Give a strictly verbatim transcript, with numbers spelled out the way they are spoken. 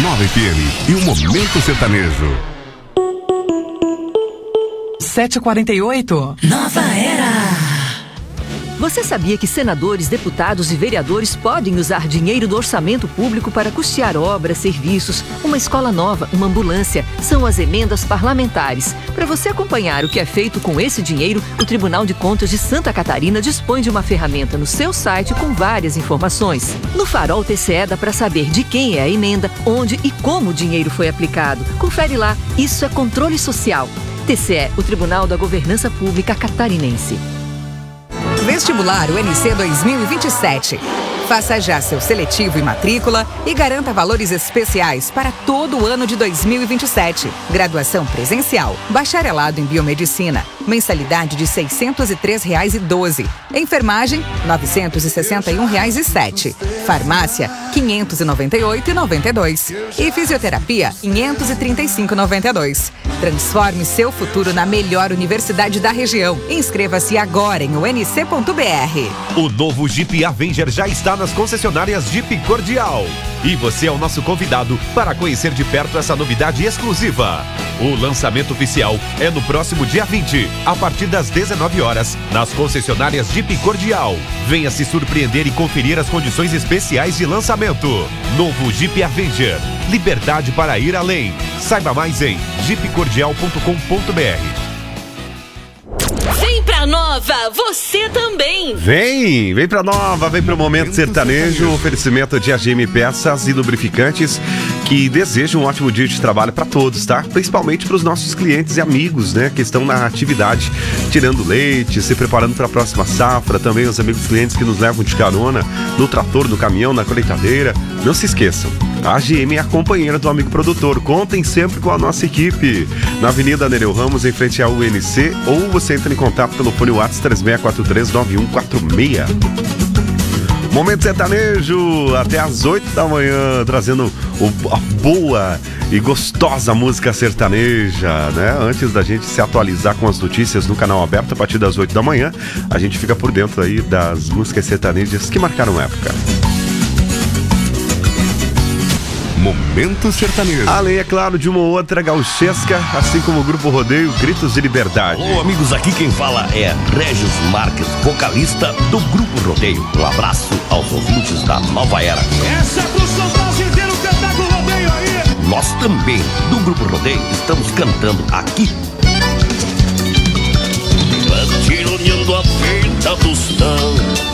Nova F M e o Momento Sertanejo. sete e quarenta e oito. Nova Era. Você sabia que senadores, deputados e vereadores podem usar dinheiro do orçamento público para custear obras, serviços, uma escola nova, uma ambulância? São as emendas parlamentares. Para você acompanhar o que é feito com esse dinheiro, o Tribunal de Contas de Santa Catarina dispõe de uma ferramenta no seu site com várias informações. No Farol T C E dá para saber de quem é a emenda, onde e como o dinheiro foi aplicado. Confere lá, isso é controle social. T C E, o Tribunal da Governança Pública Catarinense. Vestibular U N C dois mil e vinte e sete. Faça já seu seletivo e matrícula e garanta valores especiais para todo o ano de dois mil e vinte e sete. Graduação presencial, bacharelado em biomedicina, mensalidade de seiscentos e três reais e doze. Enfermagem, novecentos e sessenta e um reais e sete. Farmácia, quinhentos e noventa e oito reais e noventa e dois. E fisioterapia, quinhentos e trinta e cinco reais e noventa e dois. Transforme seu futuro na melhor universidade da região. Inscreva-se agora em u n c ponto b r. O novo Jeep Avenger já está nas concessionárias Jeep Cordial. E você é o nosso convidado para conhecer de perto essa novidade exclusiva. O lançamento oficial é no próximo dia vinte, a partir das dezenove horas, nas concessionárias Jeep Cordial. Venha se surpreender e conferir as condições especiais de lançamento. Novo Jeep Avenger. Liberdade para ir além. Saiba mais em jeep cordial ponto com ponto b r. Vem pra Nova, você também! Vem, vem pra Nova, vem pro Momento Sertanejo, oferecimento de A G M Peças e Lubrificantes, que desejam um ótimo dia de trabalho para todos, tá? Principalmente para os nossos clientes e amigos, né, que estão na atividade, tirando leite, se preparando para a próxima safra, também os amigos clientes que nos levam de carona no trator, no caminhão, na colheitadeira. Não se esqueçam, a A G M é a companheira do amigo produtor. Contem sempre com a nossa equipe. Na Avenida Nereu Ramos, em frente à U N C, ou você entra em contato pelo fone WhatsApp três seis quatro três nove um quatro seis. Momento Sertanejo, até às oito da manhã, trazendo o, a boa e gostosa música sertaneja, né? Antes da gente se atualizar com as notícias no canal aberto, a partir das oito da manhã, a gente fica por dentro aí das músicas sertanejas que marcaram época. Momento Sertanejo. Além, é claro, de uma outra gauchesca, assim como o Grupo Rodeio Gritos de Liberdade. Alô, amigos, aqui quem fala é Regis Marques, vocalista do Grupo Rodeio. Um abraço aos ouvintes da Nova Era. Essa é pro São Paulo inteiro cantar com o Rodeio aí. Nós também, do Grupo Rodeio, estamos cantando aqui. Plantilhando a feita do tostão,